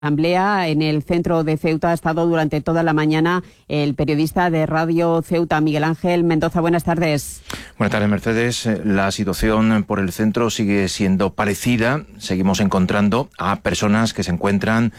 Asamblea en el centro de Ceuta ha estado durante toda la mañana el periodista de Radio Ceuta, Miguel Ángel Mendoza. Buenas tardes. Buenas tardes, Mercedes. La situación por el centro sigue siendo parecida. Seguimos encontrando a personas que se encuentran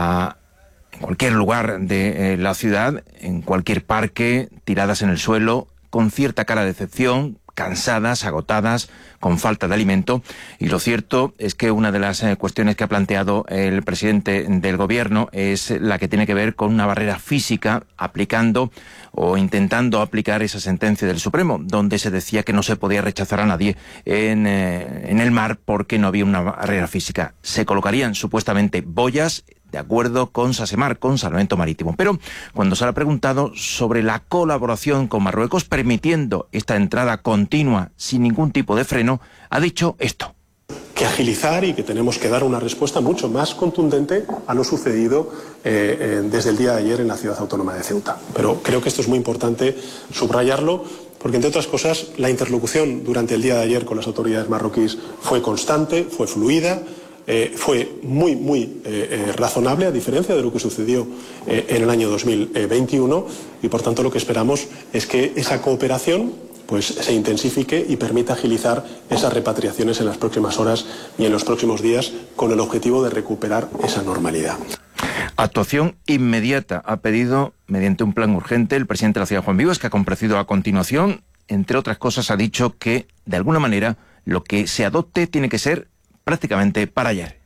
en cualquier lugar de la ciudad, en cualquier parque, tiradas en el suelo, con cierta cara de decepción, cansadas, agotadas, con falta de alimento. Y lo cierto es que una de las cuestiones que ha planteado el presidente del gobierno es la que tiene que ver con una barrera física, aplicando o intentando aplicar esa sentencia del Supremo, donde se decía que no se podía rechazar a nadie en el mar porque no había una barrera física. Se colocarían supuestamente boyas de acuerdo con SASEMAR, con Salvamento Marítimo. Pero cuando se le ha preguntado sobre la colaboración con Marruecos, permitiendo esta entrada continua sin ningún tipo de freno, ha dicho esto. Que agilizar y que tenemos que dar una respuesta mucho más contundente a lo sucedido desde el día de ayer en la ciudad autónoma de Ceuta. Pero creo que esto es muy importante subrayarlo, porque entre otras cosas la interlocución durante el día de ayer con las autoridades marroquíes fue constante, fue fluida, fue muy razonable, a diferencia de lo que sucedió en el año 2021, y por tanto lo que esperamos es que esa cooperación pues se intensifique y permita agilizar esas repatriaciones en las próximas horas y en los próximos días, con el objetivo de recuperar esa normalidad. Actuación inmediata ha pedido, mediante un plan urgente, el presidente de la ciudad, Juan Vives, que ha comparecido a continuación. Entre otras cosas, ha dicho que, de alguna manera, lo que se adopte tiene que ser prácticamente para ayer.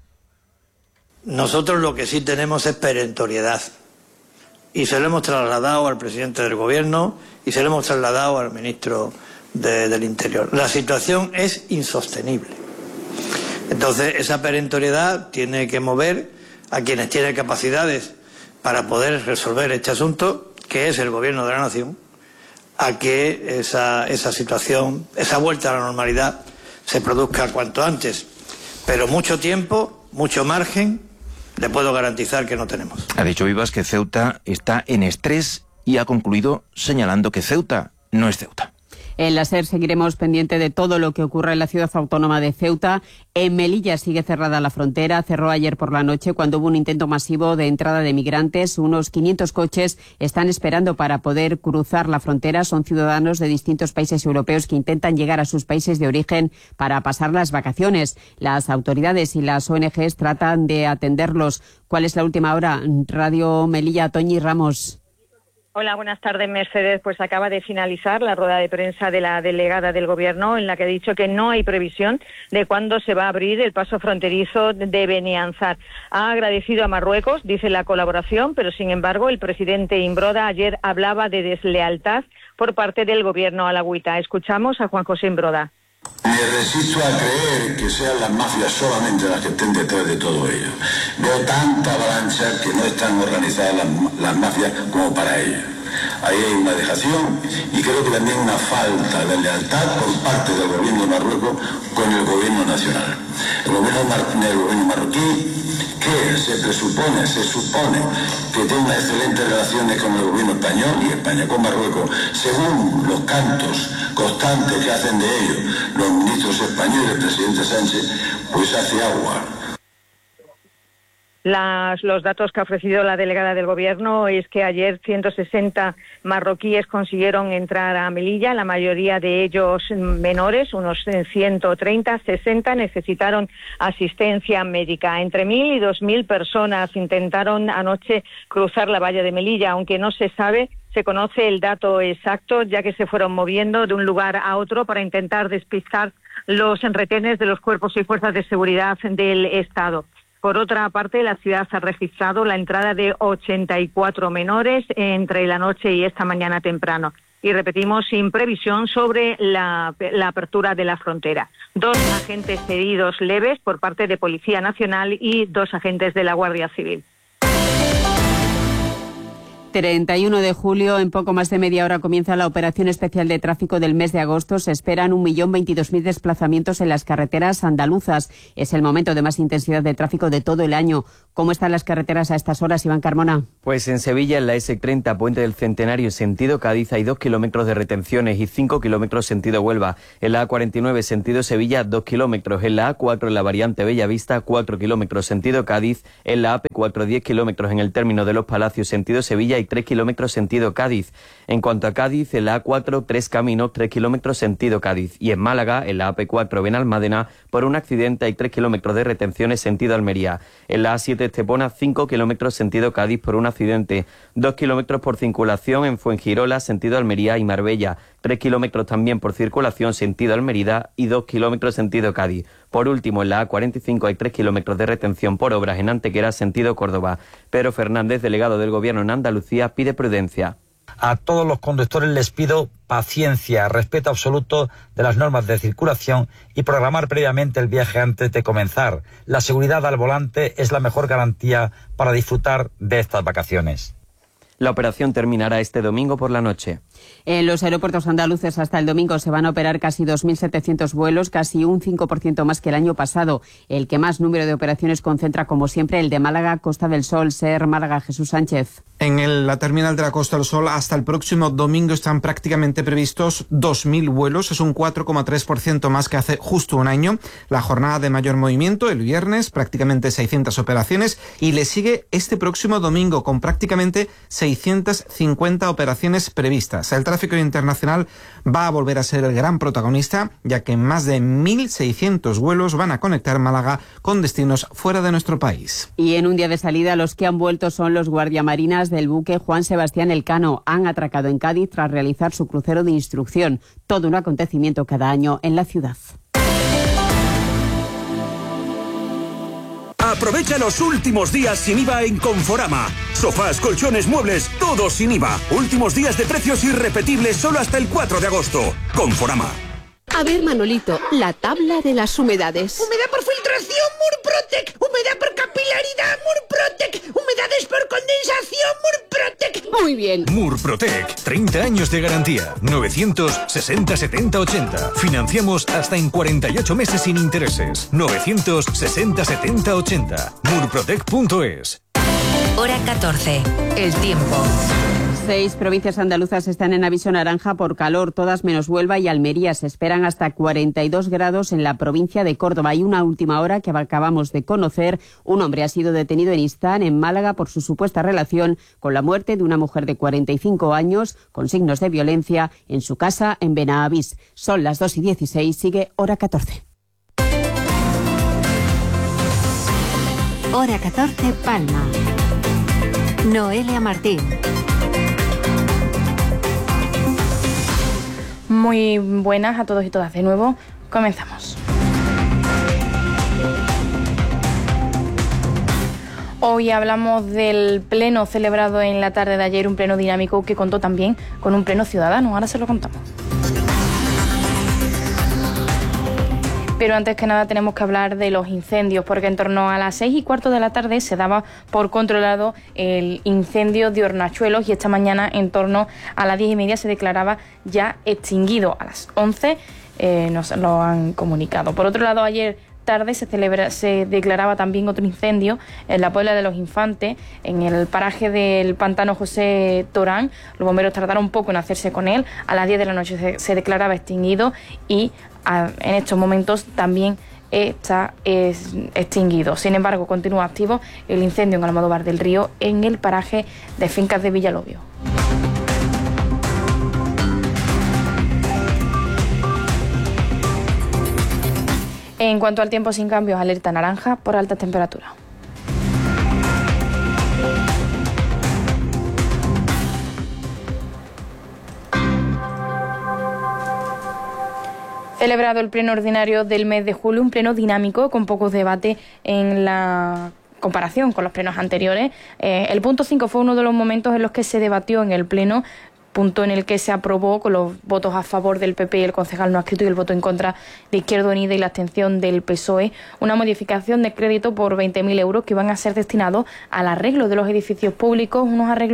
Nosotros lo que sí tenemos es perentoriedad, y se lo hemos trasladado al presidente del gobierno y se lo hemos trasladado al ministro del Interior. La situación es insostenible. Entonces, esa perentoriedad tiene que mover a quienes tienen capacidades para poder resolver este asunto, que es el gobierno de la nación, a que esa situación, esa vuelta a la normalidad, se produzca cuanto antes. Pero mucho tiempo, mucho margen, le puedo garantizar que no tenemos. Ha dicho Vives que Ceuta está en estrés y ha concluido señalando que Ceuta no es Ceuta. En la SER seguiremos pendiente de todo lo que ocurra en la ciudad autónoma de Ceuta. En Melilla sigue cerrada la frontera. Cerró ayer por la noche cuando hubo un intento masivo de entrada de migrantes. Unos 500 coches están esperando para poder cruzar la frontera. Son ciudadanos de distintos países europeos que intentan llegar a sus países de origen para pasar las vacaciones. Las autoridades y las ONGs tratan de atenderlos. ¿Cuál es la última hora? Radio Melilla, Toñi Ramos. Hola, buenas tardes, Mercedes. Pues acaba de finalizar la rueda de prensa de la delegada del Gobierno, en la que ha dicho que no hay previsión de cuándo se va a abrir el paso fronterizo de Benianzar. Ha agradecido a Marruecos, dice, la colaboración, pero sin embargo el presidente Imbroda ayer hablaba de deslealtad por parte del Gobierno alagüita. Escuchamos a Juan José Imbroda. Me resisto a creer que sean las mafias solamente las que estén detrás de todo ello. Veo tanta avalancha que no están organizadas las mafias como para ello. Ahí hay una dejación y creo que también una falta de lealtad por parte del gobierno de Marruecos con el gobierno nacional. El gobierno marroquí, que se supone que tiene excelentes relaciones con el gobierno español y España con Marruecos, según los cantos constantes que hacen de ellos los ministros españoles y el presidente Sánchez, pues hace agua. Los datos que ha ofrecido la delegada del Gobierno es que ayer 160 marroquíes consiguieron entrar a Melilla, la mayoría de ellos menores, unos 130, 60 necesitaron asistencia médica. Entre 1.000 y 2.000 personas intentaron anoche cruzar la valla de Melilla, aunque no se sabe. Se conoce el dato exacto, ya que se fueron moviendo de un lugar a otro para intentar despistar los retenes de los cuerpos y fuerzas de seguridad del Estado. Por otra parte, la ciudad ha registrado la entrada de 84 menores entre la noche y esta mañana temprano. Y repetimos, sin previsión sobre la apertura de la frontera. 2 agentes heridos leves por parte de Policía Nacional y 2 agentes de la Guardia Civil. 31 de julio, en poco más de media hora, comienza la operación especial de tráfico del mes de agosto. Se esperan 1.022.000 desplazamientos en las carreteras andaluzas. Es el momento de más intensidad de tráfico de todo el año. ¿Cómo están las carreteras a estas horas, Iván Carmona? Pues en Sevilla, en la S30, Puente del Centenario, sentido Cádiz, hay 2 kilómetros de retenciones y 5 kilómetros sentido Huelva. En la A49, sentido Sevilla, 2 kilómetros. En la A4, en la variante Bellavista, 4 kilómetros, sentido Cádiz. En la AP4, 10 kilómetros en el término de Los Palacios, sentido Sevilla, y 3 kilómetros, sentido Cádiz. En cuanto a Cádiz, en la A4, 3 caminos, 3 kilómetros, sentido Cádiz. Y en Málaga, en la AP4, Benalmádena, por un accidente hay 3 kilómetros de retenciones, sentido Almería. En la A7, Estepona, 5 kilómetros, sentido Cádiz, por un accidente. 2 kilómetros por circulación en Fuengirola, sentido Almería y Marbella. 3 kilómetros también por circulación, sentido Almería, y 2 kilómetros, sentido Cádiz. Por último, en la A45 hay 3 kilómetros de retención por obras en Antequera, sentido Córdoba. Pedro Fernández, delegado del Gobierno en Andalucía, pide prudencia. A todos los conductores les pido paciencia, respeto absoluto de las normas de circulación y programar previamente el viaje antes de comenzar. La seguridad al volante es la mejor garantía para disfrutar de estas vacaciones. La operación terminará este domingo por la noche. En los aeropuertos andaluces hasta el domingo se van a operar casi 2.700 vuelos, casi un 5% más que el año pasado. El que más número de operaciones concentra, como siempre, el de Málaga, Costa del Sol, SER, Málaga, Jesús Sánchez. En la terminal de la Costa del Sol hasta el próximo domingo están prácticamente previstos 2.000 vuelos, es un 4,3% más que hace justo un año. La jornada de mayor movimiento, el viernes, prácticamente 600 operaciones, y le sigue este próximo domingo con prácticamente 650 operaciones previstas. El tráfico internacional va a volver a ser el gran protagonista, ya que más de 1.600 vuelos van a conectar Málaga con destinos fuera de nuestro país. Y en un día de salida, los que han vuelto son los guardiamarinas del buque Juan Sebastián Elcano. Han atracado en Cádiz tras realizar su crucero de instrucción. Todo un acontecimiento cada año en la ciudad. Aprovecha los últimos días sin IVA en Conforama. Sofás, colchones, muebles, todos sin IVA. Últimos días de precios irrepetibles solo hasta el 4 de agosto. Conforama. A ver, Manolito, la tabla de las humedades. Humedad por filtración, Murprotec. Humedad por capilaridad, Murprotec. Humedades por condensación, Murprotec. Muy bien. Murprotec, 30 años de garantía. 960 70 80. Financiamos hasta en 48 meses sin intereses. 960 70 80. Murprotec.es. Hora 14. El tiempo. 6 provincias andaluzas están en aviso naranja por calor, todas menos Huelva y Almería. Se esperan hasta 42 grados en la provincia de Córdoba. Y una última hora que acabamos de conocer, un hombre ha sido detenido en Istán, en Málaga, por su supuesta relación con la muerte de una mujer de 45 años con signos de violencia en su casa en Benavís. Son las 2:16, sigue Hora 14. Hora 14, Palma. Noelia Martín. Muy buenas a todos y todas de nuevo. Comenzamos. Hoy hablamos del pleno celebrado en la tarde de ayer, un pleno dinámico que contó también con un pleno ciudadano. Ahora se lo contamos. Pero antes que nada tenemos que hablar de los incendios, porque en torno a las 6:15 de la tarde se daba por controlado el incendio de Hornachuelos y esta mañana en torno a las 10:30 se declaraba ya extinguido. A las 11 nos lo han comunicado. Por otro lado, ayer tarde se declaraba también otro incendio en la Puebla de los Infantes, en el paraje del pantano José Torán. Los bomberos tardaron un poco en hacerse con él. A las 10 de la noche se declaraba extinguido y en estos momentos también está extinguido. Sin embargo, continúa activo el incendio en Almodóvar del Río, en el paraje de Fincas de Villalobio. En cuanto al tiempo sin cambios, alerta naranja por altas temperaturas. Celebrado el pleno ordinario del mes de julio, un pleno dinámico con pocos debates en la comparación con los plenos anteriores. El punto 5 fue uno de los momentos en los que se debatió en el pleno, punto en el que se aprobó con los votos a favor del PP y el concejal no adscrito y el voto en contra de Izquierda Unida y la abstención del PSOE, una modificación de crédito por 20.000 euros que van a ser destinados al arreglo de los edificios públicos, unos arreglos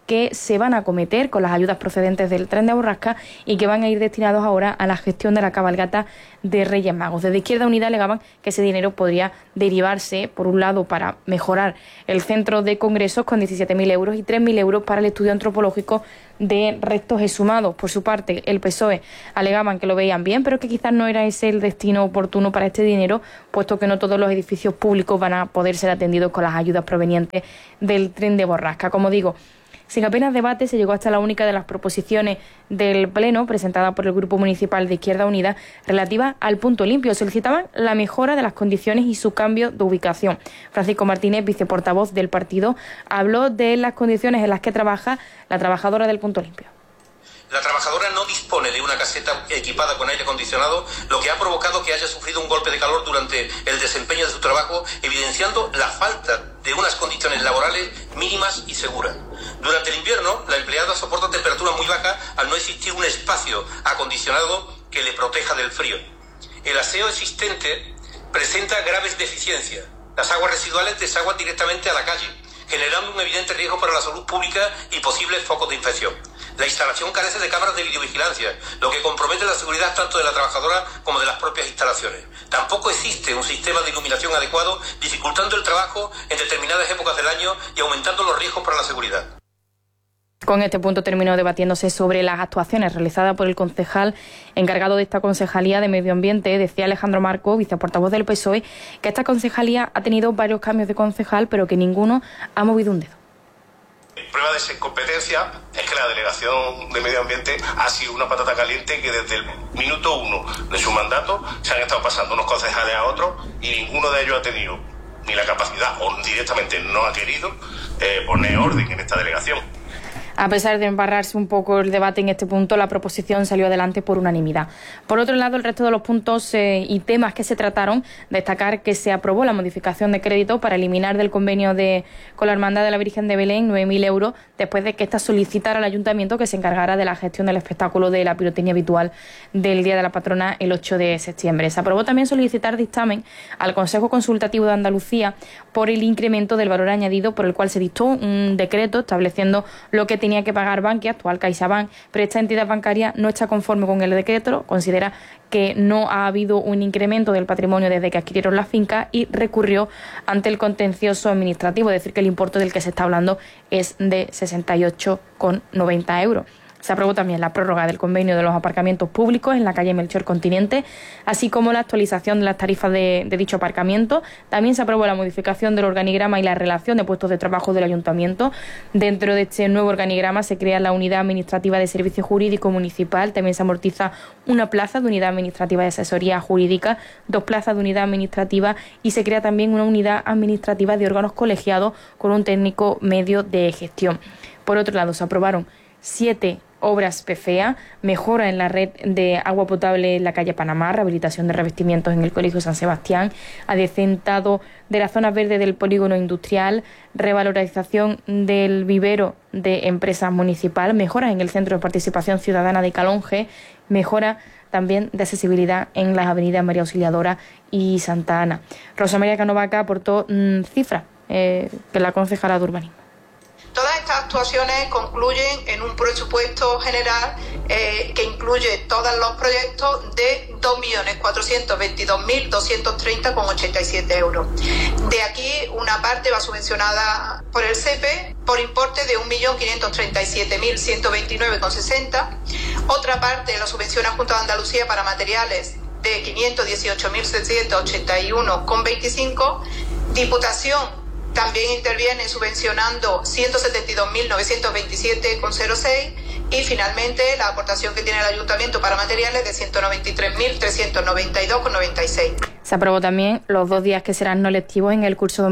que se van a acometer con las ayudas procedentes del Tren de Borrasca y que van a ir destinados ahora a la gestión de la cabalgata de Reyes Magos. Desde Izquierda Unida alegaban que ese dinero podría derivarse, por un lado, para mejorar el centro de congresos con 17.000 euros y 3.000 euros para el estudio antropológico de restos exhumados. Por su parte, el PSOE alegaban que lo veían bien, pero que quizás no era ese el destino oportuno para este dinero, puesto que no todos los edificios públicos van a poder ser atendidos con las ayudas provenientes del Tren de Borrasca. Como digo, sin apenas debate, se llegó hasta la única de las proposiciones del Pleno, presentada por el Grupo Municipal de Izquierda Unida, relativa al punto limpio. Solicitaban la mejora de las condiciones y su cambio de ubicación. Francisco Martínez, viceportavoz del partido, habló de las condiciones en las que trabaja la trabajadora del punto limpio. La trabajadora no dispone de una caseta equipada con aire acondicionado, lo que ha provocado que haya sufrido un golpe de calor durante el desempeño de su trabajo, evidenciando la falta de unas condiciones laborales mínimas y seguras. Durante el invierno, la empleada soporta temperaturas muy bajas al no existir un espacio acondicionado que le proteja del frío. El aseo existente presenta graves deficiencias. Las aguas residuales desaguan directamente a la calle, generando un evidente riesgo para la salud pública y posibles focos de infección. La instalación carece de cámaras de videovigilancia, lo que compromete la seguridad tanto de la trabajadora como de las propias instalaciones. Tampoco existe un sistema de iluminación adecuado, dificultando el trabajo en determinadas épocas del año y aumentando los riesgos para la seguridad. Con este punto terminó debatiéndose sobre las actuaciones realizadas por el concejal encargado de esta concejalía de Medio Ambiente. Decía Alejandro Marco, viceportavoz del PSOE, que esta concejalía ha tenido varios cambios de concejal, pero que ninguno ha movido un dedo. Prueba de esa incompetencia es que la delegación de Medio Ambiente ha sido una patata caliente que desde el minuto 1 de su mandato se han estado pasando unos concejales a otros y ninguno de ellos ha tenido ni la capacidad o directamente no ha querido poner orden en esta delegación. A pesar de embarrarse un poco el debate en este punto, la proposición salió adelante por unanimidad. Por otro lado, el resto de los puntos y temas que se trataron, destacar que se aprobó la modificación de crédito para eliminar del convenio con la Hermandad de la Virgen de Belén 9.000 euros, después de que ésta solicitara al Ayuntamiento que se encargara de la gestión del espectáculo de la pirotecnia habitual del Día de la Patrona el 8 de septiembre. Se aprobó también solicitar dictamen al Consejo Consultativo de Andalucía por el incremento del valor añadido, por el cual se dictó un decreto estableciendo lo que tenía que pagar Bankia, actual CaixaBank, pero esta entidad bancaria no está conforme con el decreto, considera que no ha habido un incremento del patrimonio desde que adquirieron la finca y recurrió ante el contencioso administrativo, es decir, que el importe del que se está hablando es de 68,90 euros. Se aprobó también la prórroga del convenio de los aparcamientos públicos en la calle Melchor Continente, así como la actualización de las tarifas de dicho aparcamiento. También se aprobó la modificación del organigrama y la relación de puestos de trabajo del Ayuntamiento. Dentro de este nuevo organigrama se crea la Unidad Administrativa de Servicio Jurídico Municipal. También se amortiza una plaza de Unidad Administrativa de Asesoría Jurídica, 2 plazas de Unidad Administrativa y se crea también una Unidad Administrativa de órganos colegiados con un técnico medio de gestión. Por otro lado, se aprobaron 7 obras PFEA, mejora en la red de agua potable en la calle Panamá, rehabilitación de revestimientos en el Colegio San Sebastián, adecentado de la zona verde del polígono industrial, revalorización del vivero de empresas municipal, mejoras en el Centro de Participación Ciudadana de Calonge, mejora también de accesibilidad en las avenidas María Auxiliadora y Santa Ana. Rosa María Canovaca aportó cifras que la concejala de Urbanismo. Todas estas actuaciones concluyen en un presupuesto general que incluye todos los proyectos de 2.422.230,87 euros. De aquí una parte va subvencionada por el SEPE por importe de 1.537.129,60. Otra parte la subvenciona Junta de Andalucía para materiales de 518.781,25. Diputación también interviene subvencionando 172.927,06 y finalmente la aportación que tiene el Ayuntamiento para materiales de 193.392,96. Se aprobó también los 2 días que serán no lectivos en el curso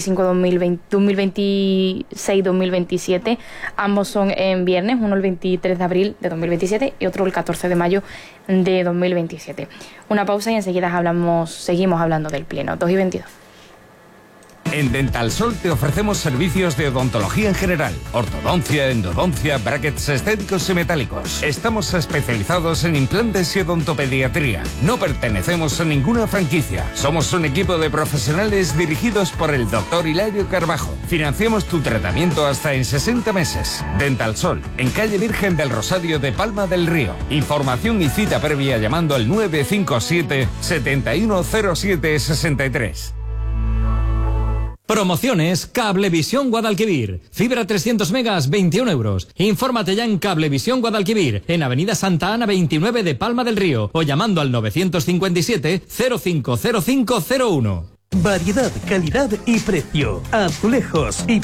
2026-2027. Ambos son en viernes, uno el 23 de abril de 2027 y otro el 14 de mayo de 2027. Una pausa y enseguida seguimos hablando del Pleno. 2:22. En Dental Sol te ofrecemos servicios de odontología en general, ortodoncia, endodoncia, brackets estéticos y metálicos. Estamos especializados en implantes y odontopediatría. No pertenecemos a ninguna franquicia. Somos un equipo de profesionales dirigidos por el Dr. Hilario Carbajo. Financiamos tu tratamiento hasta en 60 meses. Dental Sol, en calle Virgen del Rosario de Palma del Río. Información y cita previa llamando al 957 7107 63. Promociones Cablevisión Guadalquivir. Fibra 300 megas, 21 euros. Infórmate ya en Cablevisión Guadalquivir, en Avenida Santa Ana 29 de Palma del Río, o llamando al 957 050501. Variedad, calidad y precio. Azulejos y